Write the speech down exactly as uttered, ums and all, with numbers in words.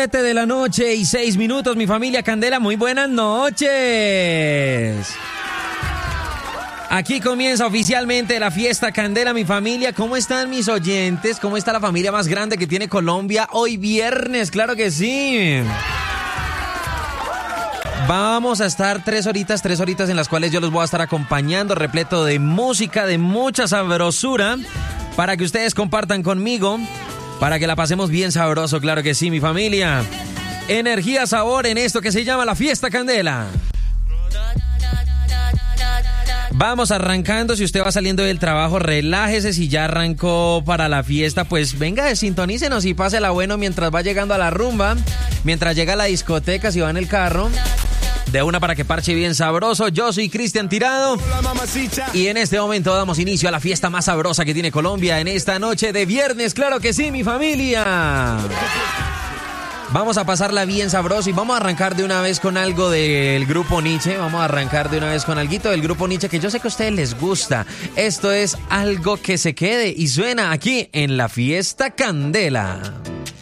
siete de la noche y seis minutos, mi familia Candela, muy buenas noches. Aquí comienza oficialmente la fiesta Candela, mi familia. ¿Cómo están mis oyentes? ¿Cómo está la familia más grande que tiene Colombia hoy viernes? Claro que sí. Vamos a estar tres horitas, tres horitas en las cuales yo los voy a estar acompañando, repleto de música, de mucha sabrosura, para que ustedes compartan conmigo, para que la pasemos bien sabroso, claro que sí, mi familia. Energía, sabor en esto que se llama la fiesta Candela. Vamos arrancando. Si usted va saliendo del trabajo, relájese. Si ya arrancó para la fiesta, pues venga, sintonícenos y pásela bueno mientras va llegando a la rumba, mientras llega a la discoteca, si va en el carro. De una para que parche bien sabroso. Yo soy Cristian Tirado y en este momento damos inicio a la fiesta más sabrosa que tiene Colombia en esta noche de viernes. Claro que sí, mi familia. Vamos a pasarla bien sabroso y vamos a arrancar de una vez con algo del grupo Nietzsche. Vamos a arrancar de una vez con alguito del grupo Nietzsche que yo sé que a ustedes les gusta. Esto es Algo que se quede y suena aquí en la fiesta Candela.